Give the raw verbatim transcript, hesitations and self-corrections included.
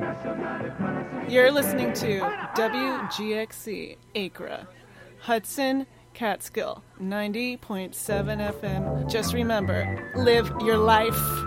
You're listening to W G X C Acra, Hudson, Catskill, ninety point seven F M. Just remember, live your life.